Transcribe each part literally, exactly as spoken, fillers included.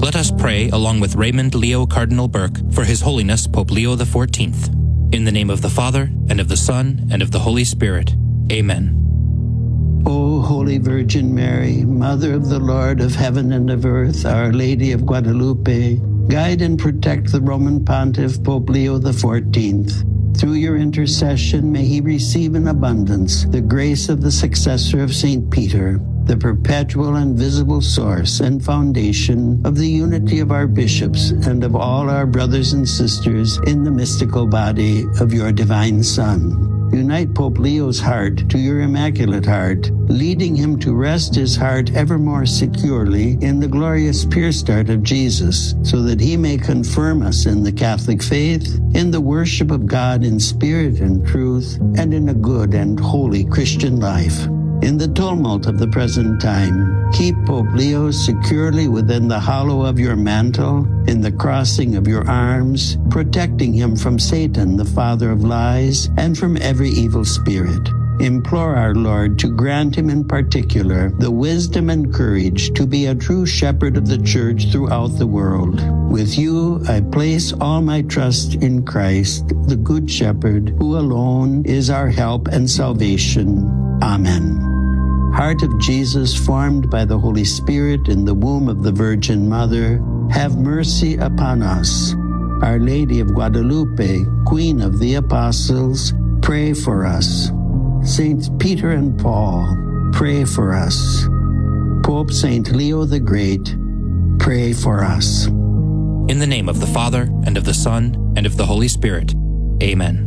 Let us pray along with Raymond Leo Cardinal Burke for His Holiness Pope Leo the fourteenth. In the name of the Father, and of the Son, and of the Holy Spirit. Amen. O Holy Virgin Mary, Mother of the Lord of heaven and of earth, Our Lady of Guadalupe, guide and protect the Roman Pontiff Pope Leo the fourteenth. Through your intercession, may he receive in abundance the grace of the successor of Saint Peter, the perpetual and visible source and foundation of the unity of our bishops and of all our brothers and sisters in the mystical body of your divine Son. Unite Pope Leo's heart to your Immaculate Heart, leading him to rest his heart ever more securely in the glorious pure start of Jesus, so that he may confirm us in the Catholic faith, in the worship of God in spirit and truth, and in a good and holy Christian life. In the tumult of the present time, keep Pope Leo securely within the hollow of your mantle, in the crossing of your arms, protecting him from Satan, the father of lies, and from every evil spirit. Implore our Lord to grant him in particular the wisdom and courage to be a true shepherd of the Church throughout the world. With you, I place all my trust in Christ, the Good Shepherd, who alone is our help and salvation. Amen. Heart of Jesus, formed by the Holy Spirit in the womb of the Virgin Mother, have mercy upon us. Our Lady of Guadalupe, Queen of the Apostles, pray for us. Saints Peter and Paul, pray for us. Pope Saint Leo the Great, pray for us. In the name of the Father, and of the Son, and of the Holy Spirit. Amen.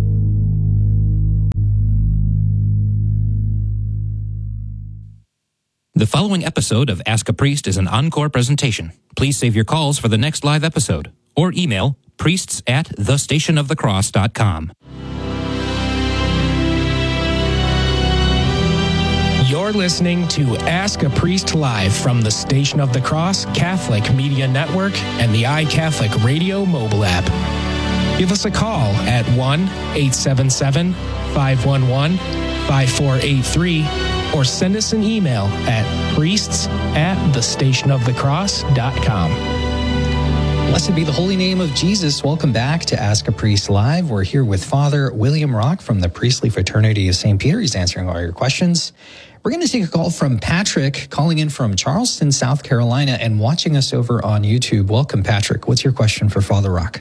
The following episode of Ask a Priest is an encore presentation. Please save your calls for the next live episode or email priests at the station of the cross dot com. You're listening to Ask a Priest Live from the Station of the Cross Catholic Media Network and the iCatholic Radio mobile app. Give us a call at one eight seven seven, five one one, five four eight three or send us an email at priests at the station of the cross dot com. Blessed be the holy name of Jesus. Welcome back to Ask a Priest Live. We're here with Father William Rock from the Priestly Fraternity of Saint Peter. He's answering all your questions. We're going to take a call from Patrick, calling in from Charleston, South Carolina, and watching us over on YouTube. Welcome, Patrick. What's your question for Father Rock?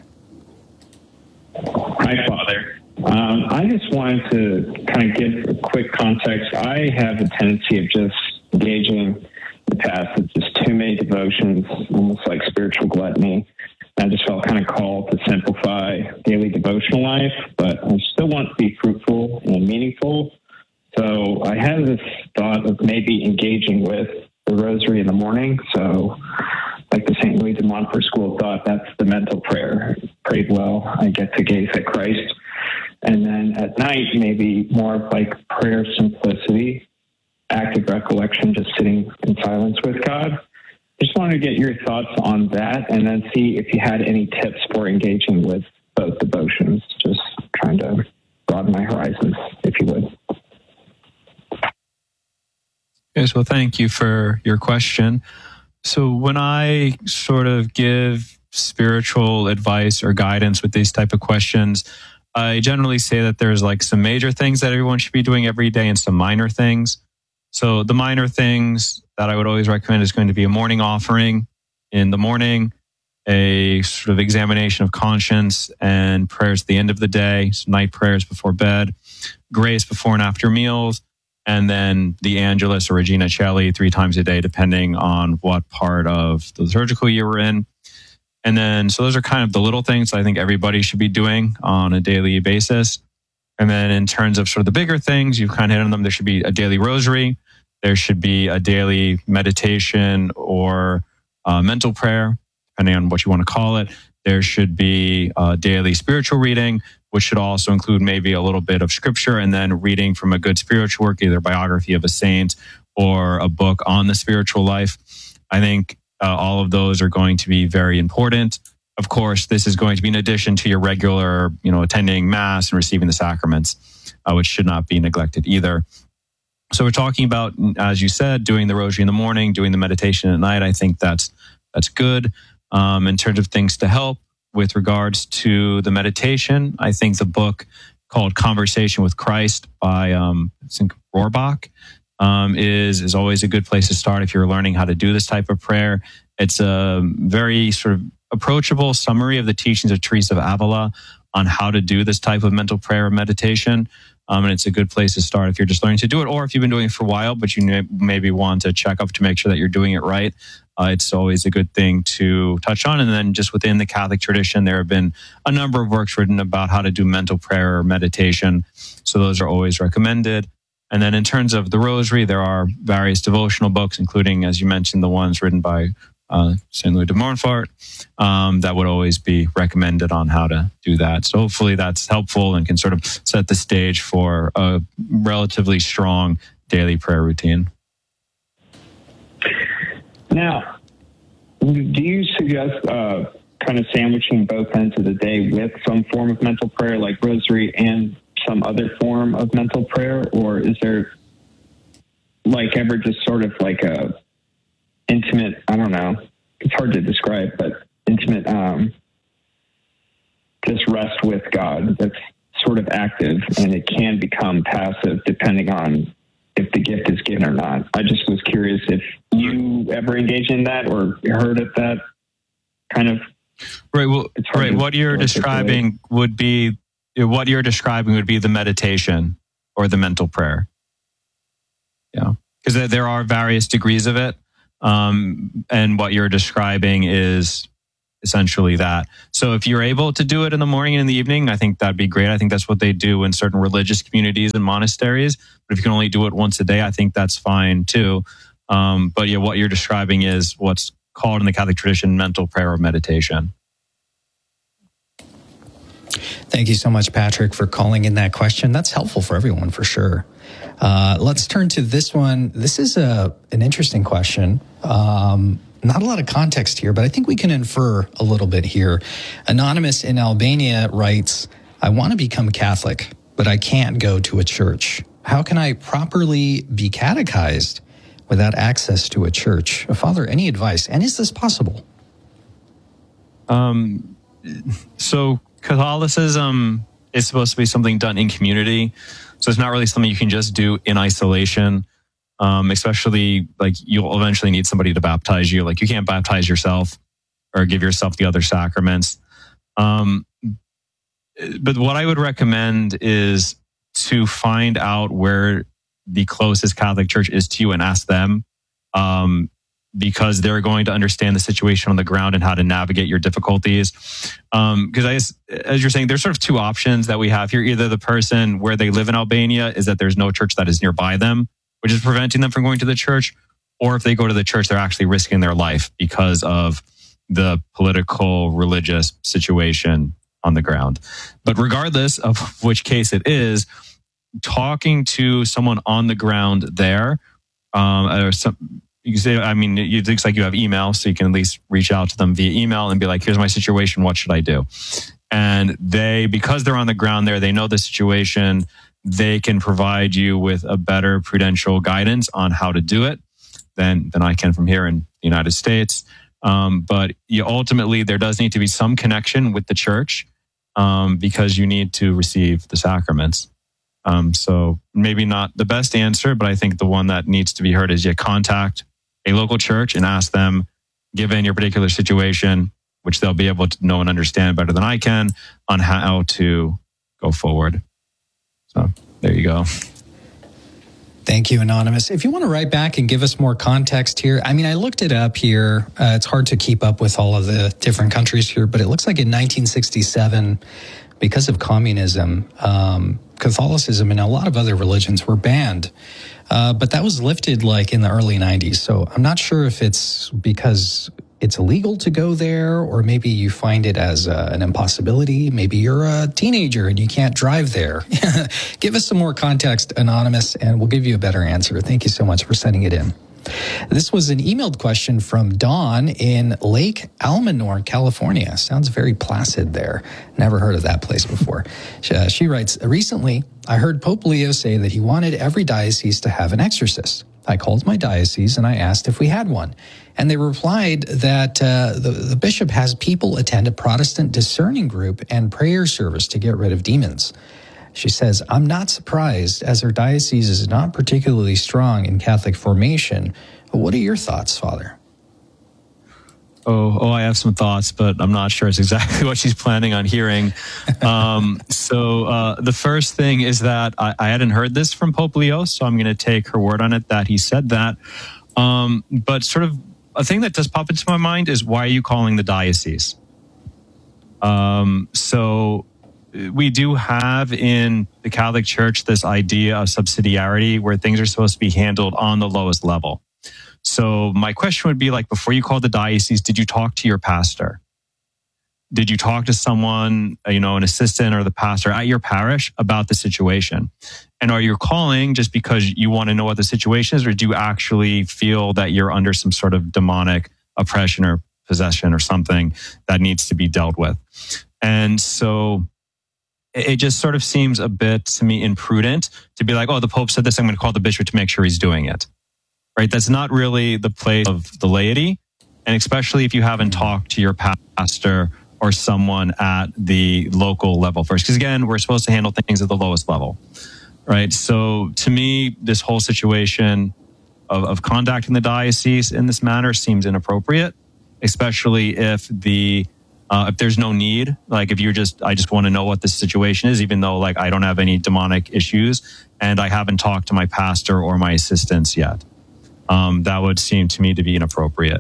Hi, Father. Um, I just wanted to kind of give a quick context. I have a tendency of just engaging in the past with just too many devotions, almost like spiritual gluttony. I just felt kind of called to simplify daily devotional life, but I still want to be fruitful and meaningful. So I had this thought of maybe engaging with the rosary in the morning. So like the Saint Louis de Montfort School of Thought, that's the mental prayer. Prayed well, I get to gaze at Christ. And then at night, maybe more of like prayer simplicity, active recollection, just sitting in silence with God. Just wanted to get your thoughts on that and then see if you had any tips for engaging with both devotions. Just trying to broaden my horizons, if you would. Yes, well, thank you for your question. So when I sort of give spiritual advice or guidance with these type of questions, I generally say that there's like some major things that everyone should be doing every day and some minor things. So the minor things that I would always recommend is going to be a morning offering in the morning, a sort of examination of conscience and prayers at the end of the day, some night prayers before bed, grace before and after meals, and then the Angelus or Regina Coeli three times a day, depending on what part of the liturgical year we're in. And then, so those are kind of the little things I think everybody should be doing on a daily basis. And then in terms of sort of the bigger things, you've kind of hit on them. There should be a daily rosary. There should be a daily meditation or uh, mental prayer, depending on what you want to call it. There should be a daily spiritual reading, which should also include maybe a little bit of scripture and then reading from a good spiritual work, either biography of a saint or a book on the spiritual life. I think Uh, all of those are going to be very important. Of course, this is going to be in addition to your regular, you know, attending Mass and receiving the sacraments, uh, which should not be neglected either. So we're talking about, as you said, doing the rosary in the morning, doing the meditation at night. I think that's that's good. Um, in terms of things to help with regards to the meditation, I think the book called Conversation with Christ by um, I think Rohrbach um, is is always a good place to start if you're learning how to do this type of prayer. It's a very sort of approachable summary of the teachings of Teresa of Avila on how to do this type of mental prayer or meditation. Um, and it's a good place to start if you're just learning to do it, or if you've been doing it for a while, but you may, maybe want to check up to make sure that you're doing it right. Uh, it's always a good thing to touch on. And then just within the Catholic tradition, there have been a number of works written about how to do mental prayer or meditation. So those are always recommended. And then in terms of the Rosary, there are various devotional books, including, as you mentioned, the ones written by uh, Saint Louis de Montfort, um, that would always be recommended on how to do that. So hopefully that's helpful and can sort of set the stage for a relatively strong daily prayer routine. Now, do you suggest uh, kind of sandwiching both ends of the day with some form of mental prayer, like Rosary and some other form of mental prayer? Or is there like ever just sort of like a intimate, I don't know, it's hard to describe, but intimate, um, just rest with God that's sort of active, and it can become passive depending on if the gift is given or not? I just was curious if you ever engaged in that or heard of that kind of. Right. Well, right. What you're describing would be what you're describing would be the meditation or the mental prayer. Yeah, because there are various degrees of it, um, and what you're describing is essentially that. So if you're able to do it in the morning and in the evening, I think that'd be great. I think that's what they do in certain religious communities and monasteries. But if you can only do it once a day, I think that's fine too. Um, but yeah, what you're describing is what's called in the Catholic tradition mental prayer or meditation. Thank you so much, Patrick, for calling in that question. That's helpful for everyone, for sure. Uh, let's turn to this one. This is a an interesting question. Um, not a lot of context here, but I think we can infer a little bit here. Anonymous in Albania writes, I want to become Catholic, but I can't go to a church. How can I properly be catechized without access to a church? Father, any advice? And is this possible? Um, so Catholicism is supposed to be something done in community. So it's not really something you can just do in isolation. Um, especially like you'll eventually need somebody to baptize you. Like you can't baptize yourself or give yourself the other sacraments. Um, but what I would recommend is to find out where the closest Catholic church is to you and ask them, um, because they're going to understand the situation on the ground and how to navigate your difficulties. Um, because I guess, as you're saying, there's sort of two options that we have here. Either the person where they live in Albania is that there's no church that is nearby them, which is preventing them from going to the church, or if they go to the church, they're actually risking their life because of the political, religious situation on the ground. But regardless of which case it is, talking to someone on the ground there, um, or some, you can say, I mean, it looks like you have email, so you can at least reach out to them via email and be like, here's my situation, what should I do? And they, because they're on the ground there, they know the situation, they can provide you with a better prudential guidance on how to do it than, than I can from here in the United States. Um, but you, ultimately, there does need to be some connection with the church, um, because you need to receive the sacraments. Um, so maybe not the best answer, but I think the one that needs to be heard is you contact a local church and ask them, given your particular situation, which they'll be able to know and understand better than I can, on how to go forward. So there you go. Thank you, Anonymous. If you want to write back and give us more context here, I mean, I looked it up here. Uh, it's hard to keep up with all of the different countries here, but it looks like in nineteen sixty-seven, because of communism, um, Catholicism and a lot of other religions were banned. Uh, but that was lifted like in the early nineties. So I'm not sure if it's because it's illegal to go there, or maybe you find it as uh, an impossibility. Maybe you're a teenager and you can't drive there. Give us some more context, Anonymous, and we'll give you a better answer. Thank you so much for sending it in. This was an emailed question from Dawn in Lake Almanor, California. Sounds very placid there. Never heard of that place before. She, uh, she writes, recently, I heard Pope Leo say that he wanted every diocese to have an exorcist. I called my diocese and I asked if we had one. And they replied that uh, the, the bishop has people attend a Protestant discerning group and prayer service to get rid of demons. She says, I'm not surprised as her diocese is not particularly strong in Catholic formation. But what are your thoughts, Father? Oh, oh, I have some thoughts, but I'm not sure it's exactly what she's planning on hearing. Um, so uh, the first thing is that I, I hadn't heard this from Pope Leo, so I'm going to take her word on it that he said that. Um, but sort of a thing that does pop into my mind is, why are you calling the diocese? Um, so we do have in the Catholic Church this idea of subsidiarity where things are supposed to be handled on the lowest level. So my question would be, like, before you called the diocese, did you talk to your pastor? Did you talk to someone, you know, an assistant or the pastor at your parish about the situation? And are you calling just because you want to know what the situation is, or do you actually feel that you're under some sort of demonic oppression or possession or something that needs to be dealt with? And so it just sort of seems a bit to me imprudent to be like, oh, the Pope said this, I'm going to call the bishop to make sure he's doing it. Right? That's not really the place of the laity. And especially if you haven't talked to your pastor or someone at the local level first. Because again, we're supposed to handle things at the lowest level. Right? So to me, this whole situation of, of contacting the diocese in this manner seems inappropriate, especially if the uh, if there's no need. Like if you're just, I just want to know what the situation is, even though like I don't have any demonic issues and I haven't talked to my pastor or my assistants yet. Um, that would seem to me to be inappropriate.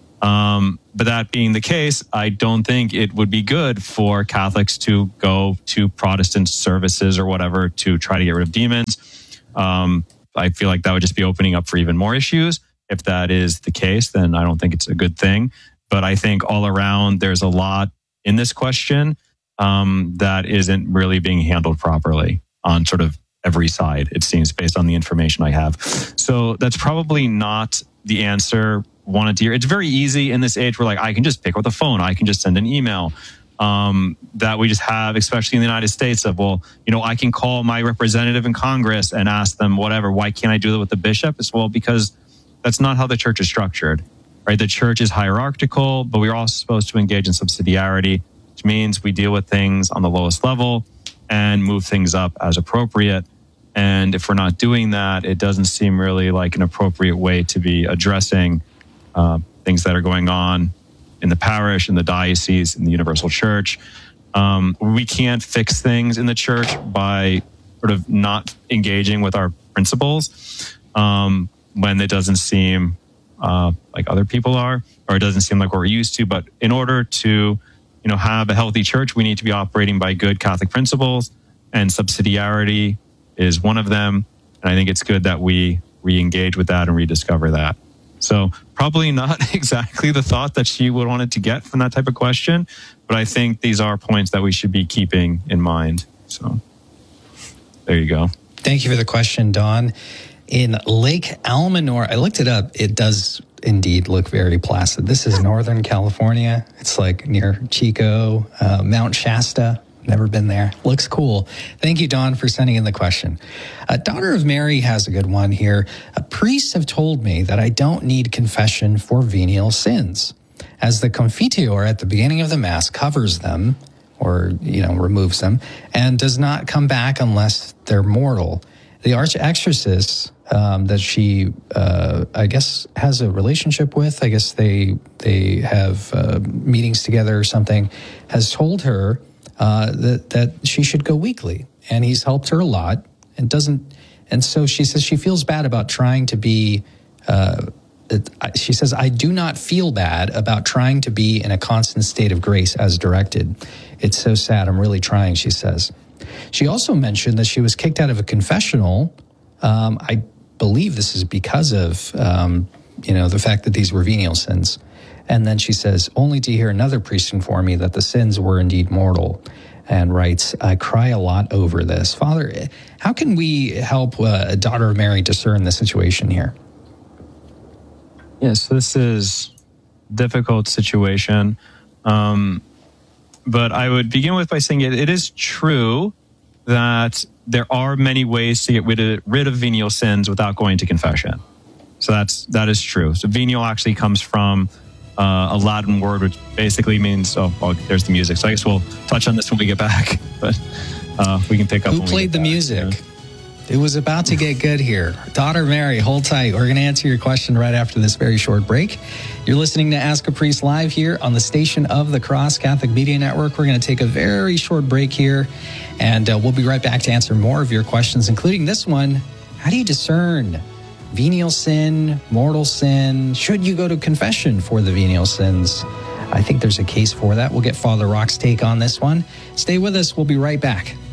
Um, but that being the case, I don't think it would be good for Catholics to go to Protestant services or whatever to try to get rid of demons. Um, I feel like that would just be opening up for even more issues. If that is the case, then I don't think it's a good thing. But I think all around, there's a lot in this question um, that isn't really being handled properly on sort of every side, it seems, based on the information I have. So that's probably not the answer wanted to hear. It's very easy in this age where like I can just pick up the phone, I can just send an email um, that we just have, especially in the United States, of, well, you know, I can call my representative in Congress and ask them whatever. Why can't I do that with the bishop? As well, because that's not how the church is structured, right? The church is hierarchical, but we're also supposed to engage in subsidiarity, which means we deal with things on the lowest level and move things up as appropriate. And if we're not doing that, it doesn't seem really like an appropriate way to be addressing uh, things that are going on in the parish, in the diocese, in the universal church. Um, we can't fix things in the church by sort of not engaging with our principles um, when it doesn't seem uh, like other people are, or it doesn't seem like what we're used to. But in order to, you know, have a healthy church, we need to be operating by good Catholic principles, and subsidiarity is one of them. And I think it's good that we re-engage with that and rediscover that. So probably not exactly the thought that she would want it to get from that type of question, but I think these are points that we should be keeping in mind. So there you go. Thank you for the question, Don. In Lake Almanor, I looked it up. It does indeed look very placid. This is Northern California. It's like near Chico, uh, Mount Shasta. Never been there. Looks cool. Thank you, Don, for sending in the question. Uh, Daughter of Mary has a good one here. Uh, priests have told me that I don't need confession for venial sins, as the Confiteor at the beginning of the Mass covers them, or, you know, removes them, and does not come back unless they're mortal. The arch-exorcist um, that she, uh, I guess, has a relationship with, I guess they, they have uh, meetings together or something, has told her Uh, that that she should go weekly, and he's helped her a lot, and doesn't. And so she says she feels bad about trying to be. Uh, it, she says, I do not feel bad about trying to be in a constant state of grace as directed. It's so sad. I'm really trying, she says. She also mentioned that she was kicked out of a confessional. Um, I believe this is because of um, you know the fact that these were venial sins. And then she says, only to hear another priest inform me that the sins were indeed mortal, and writes, I cry a lot over this. Father, how can we help uh, a Daughter of Mary discern the situation here? Yes, this is a difficult situation. Um, but I would begin with by saying it, it is true that there are many ways to get rid of, rid of venial sins without going to confession. So that's that is true. So venial actually comes from uh, a Latin word which basically means oh, oh, there's the music. So I guess we'll touch on this when we get back, but uh, we can pick up. Who when we played get the back, music? yeah. It was about to get good here. Daughter Mary, hold tight. We're going to answer your question right after this very short break. You're listening to Ask a Priest live here on the Station of the Cross Catholic Media Network. We're going to take a very short break here, and uh, we'll be right back to answer more of your questions, including this one. How do you discern venial sin, mortal sin? Should you go to confession for the venial sins? I think there's a case for that. We'll get Father Rock's take on this one. Stay with us. We'll be right back.